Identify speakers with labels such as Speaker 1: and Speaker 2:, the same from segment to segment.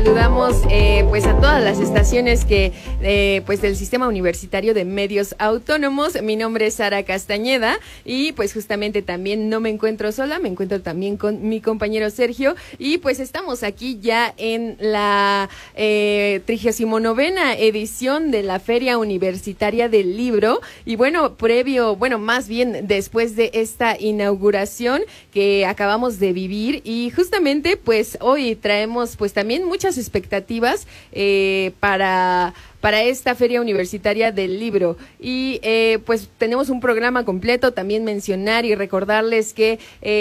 Speaker 1: Saludamos pues a todas las estaciones que pues del Sistema Universitario de Medios Autónomos. Mi nombre es Sara Castañeda y pues justamente también no me encuentro sola, me encuentro también con mi compañero Sergio y pues estamos aquí ya en la 39ª edición de la Feria Universitaria del Libro y más bien después de esta inauguración que acabamos de vivir y justamente pues hoy traemos pues también muchas expectativas para esta Feria Universitaria del Libro y pues tenemos un programa completo, también mencionar y recordarles que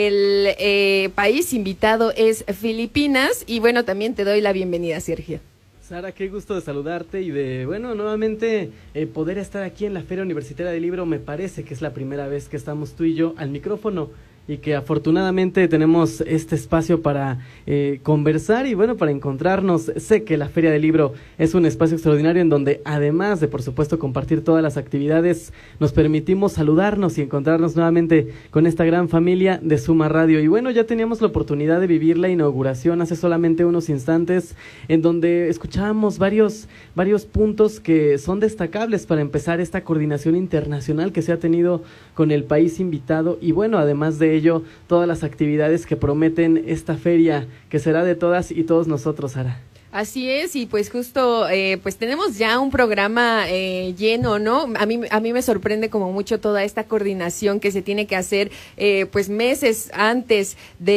Speaker 1: el país invitado es Filipinas y bueno, también te doy la bienvenida, Sergio.
Speaker 2: Sara, qué gusto de saludarte y de, nuevamente poder estar aquí en la Feria Universitaria del Libro. Me parece que es la primera vez que estamos tú y yo al micrófono y que afortunadamente tenemos este espacio para conversar y para encontrarnos. Sé que la Feria del Libro es un espacio extraordinario en donde además de por supuesto compartir todas las actividades, nos permitimos saludarnos y encontrarnos nuevamente con esta gran familia de Suma Radio. Y ya teníamos la oportunidad de vivir la inauguración hace solamente unos instantes en donde escuchábamos varios puntos que son destacables para empezar esta coordinación internacional que se ha tenido con el país invitado y además de ello, todas las actividades que prometen esta feria, que será de todas y todos nosotros, Sara.
Speaker 1: Así es, y pues justo, pues tenemos ya un programa lleno, ¿no? A mí me sorprende como mucho toda esta coordinación que se tiene que hacer, pues meses antes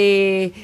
Speaker 1: de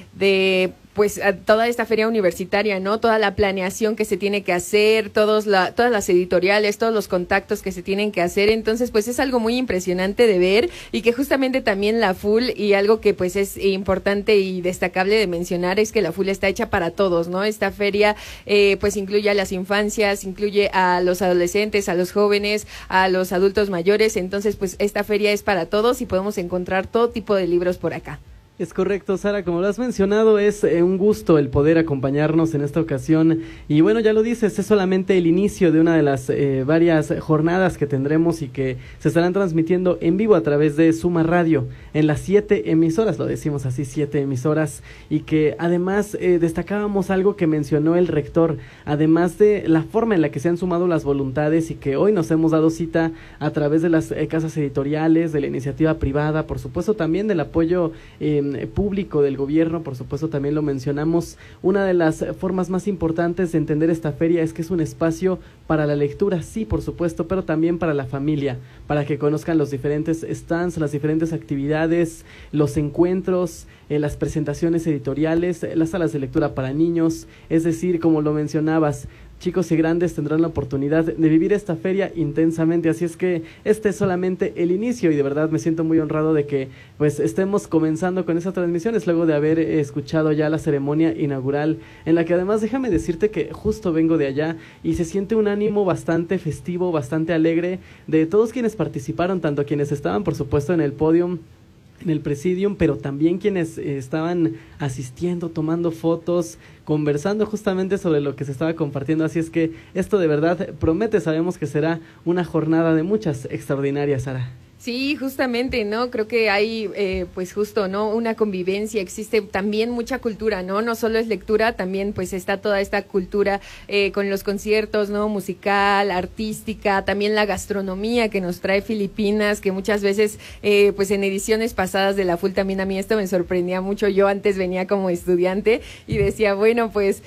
Speaker 1: pues toda esta feria universitaria, ¿no? Toda la planeación que se tiene que hacer, todas las editoriales, todos los contactos que se tienen que hacer, entonces pues es algo muy impresionante de ver y que justamente también la FUL y algo que pues es importante y destacable de mencionar es que la FUL está hecha para todos, ¿no? Esta feria pues incluye a las infancias, incluye a los adolescentes, a los jóvenes, a los adultos mayores, entonces pues esta feria es para todos y podemos encontrar todo tipo de libros por acá.
Speaker 2: Es correcto, Sara, como lo has mencionado, es un gusto el poder acompañarnos en esta ocasión y ya lo dices, es solamente el inicio de una de las varias jornadas que tendremos y que se estarán transmitiendo en vivo a través de Suma Radio en las 7 emisoras, lo decimos así, 7 emisoras y que además destacábamos algo que mencionó el rector, además de la forma en la que se han sumado las voluntades y que hoy nos hemos dado cita a través de las casas editoriales, de la iniciativa privada, por supuesto también del apoyo público del gobierno, por supuesto también lo mencionamos. Una de las formas más importantes de entender esta feria es que es un espacio para la lectura, sí, por supuesto, pero también para la familia, para que conozcan los diferentes stands, las diferentes actividades, los encuentros, las presentaciones editoriales, las salas de lectura para niños, es decir, como lo mencionabas, chicos y grandes tendrán la oportunidad de vivir esta feria intensamente, así es que este es solamente el inicio y de verdad me siento muy honrado de que pues estemos comenzando con esas transmisiones luego de haber escuchado ya la ceremonia inaugural en la que además déjame decirte que justo vengo de allá y se siente un ánimo bastante festivo, bastante alegre de todos quienes participaron, tanto quienes estaban por supuesto en el podium, en el presidium, pero también quienes estaban asistiendo, tomando fotos, conversando justamente sobre lo que se estaba compartiendo, así es que esto de verdad promete, sabemos que será una jornada de muchas extraordinarias, Sara.
Speaker 1: Sí, justamente, ¿no? Creo que hay, pues justo, ¿no? Una convivencia, existe también mucha cultura, ¿no? No solo es lectura, también pues está toda esta cultura con los conciertos, ¿no? Musical, artística, también la gastronomía que nos trae Filipinas, que muchas veces, pues en ediciones pasadas de la FUL también a mí esto me sorprendía mucho. Yo antes venía como estudiante y decía, pues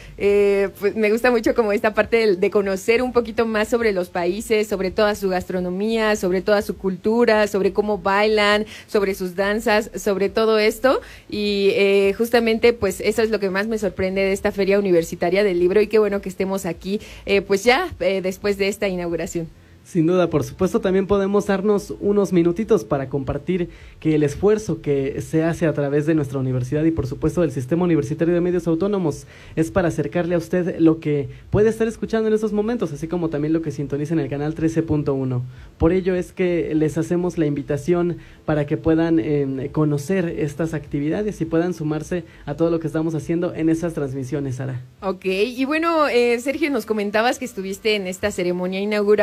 Speaker 1: me gusta mucho como esta parte de conocer un poquito más sobre los países, sobre toda su gastronomía, sobre toda su cultura, sobre cómo bailan, sobre sus danzas, sobre todo esto y justamente pues eso es lo que más me sorprende de esta Feria Universitaria del Libro y qué bueno que estemos aquí pues ya después de esta inauguración.
Speaker 2: Sin duda, por supuesto, también podemos darnos unos minutitos para compartir que el esfuerzo que se hace a través de nuestra universidad y por supuesto del Sistema Universitario de Medios Autónomos es para acercarle a usted lo que puede estar escuchando en estos momentos, así como también lo que sintoniza en el canal 13.1. Por ello es que les hacemos la invitación para que puedan conocer estas actividades y puedan sumarse a todo lo que estamos haciendo en esas transmisiones, Sara.
Speaker 1: Ok, y Sergio, nos comentabas que estuviste en esta ceremonia inaugural. Cuéntanos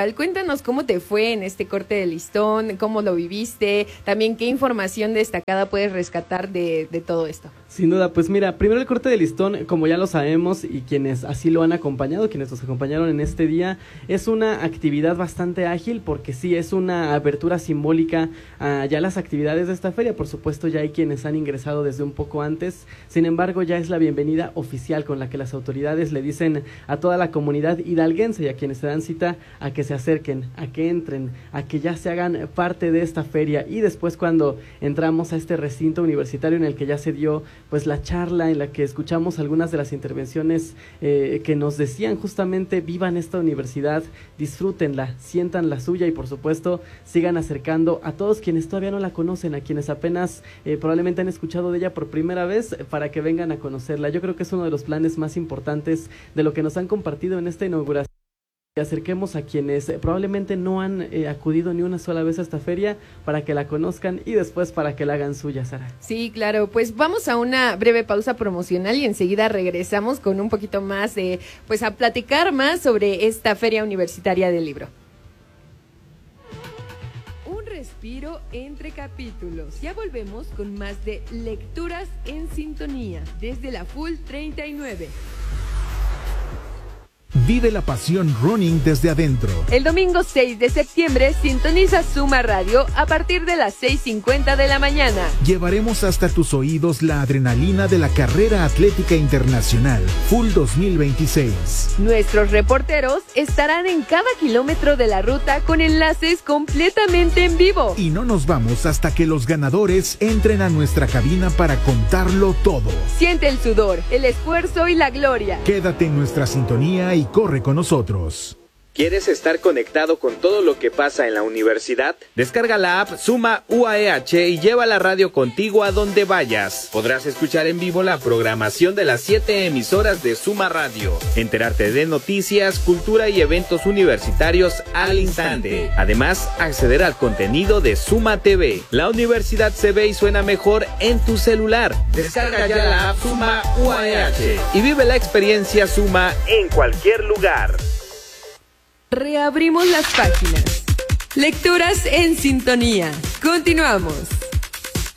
Speaker 1: cuéntanos cómo te fue en este corte de listón, cómo lo viviste, también qué información destacada puedes rescatar de todo esto.
Speaker 2: Sin duda, pues mira, primero el corte de listón, como ya lo sabemos y quienes así lo han acompañado, quienes nos acompañaron en este día, es una actividad bastante ágil porque sí, es una apertura simbólica a ya las actividades de esta feria. Por supuesto, ya hay quienes han ingresado desde un poco antes, sin embargo, ya es la bienvenida oficial con la que las autoridades le dicen a toda la comunidad hidalguense y a quienes se dan cita a que se acerquen, a que entren, a que ya se hagan parte de esta feria. Y después, cuando entramos a este recinto universitario en el que ya se dio pues la charla, en la que escuchamos algunas de las intervenciones que nos decían justamente: vivan esta universidad, disfrútenla, sientan la suya y por supuesto sigan acercando a todos quienes todavía no la conocen, a quienes apenas probablemente han escuchado de ella por primera vez, para que vengan a conocerla. Yo creo que es uno de los planes más importantes de lo que nos han compartido en esta inauguración. Acerquemos a quienes probablemente no han acudido ni una sola vez a esta feria, para que la conozcan y después para que la hagan suya, Sara.
Speaker 1: Sí, claro, pues vamos a una breve pausa promocional y enseguida regresamos con un poquito más de, pues a platicar más sobre esta Feria Universitaria del Libro. Un respiro entre capítulos. Ya volvemos con más de Lecturas en Sintonía desde la Full 39.
Speaker 3: Vive la pasión running desde adentro.
Speaker 1: El domingo 6 de septiembre sintoniza Suma Radio a partir de las 6:50 de la mañana.
Speaker 3: Llevaremos hasta tus oídos la adrenalina de la carrera atlética internacional Full 2026.
Speaker 1: Nuestros reporteros estarán en cada kilómetro de la ruta con enlaces completamente en vivo.
Speaker 3: Y no nos vamos hasta que los ganadores entren a nuestra cabina para contarlo todo.
Speaker 1: Siente el sudor, el esfuerzo y la gloria.
Speaker 3: Quédate en nuestra sintonía y corre con nosotros.
Speaker 4: ¿Quieres estar conectado con todo lo que pasa en la universidad? Descarga la app Suma UAEH y lleva la radio contigo a donde vayas. Podrás escuchar en vivo la programación de las 7 emisoras de Suma Radio, enterarte de noticias, cultura y eventos universitarios al instante. Además, acceder al contenido de Suma TV. La universidad se ve y suena mejor en tu celular. Descarga ya la app Suma UAEH y vive la experiencia Suma en cualquier lugar.
Speaker 1: Reabrimos las páginas. Lecturas en Sintonía. Continuamos.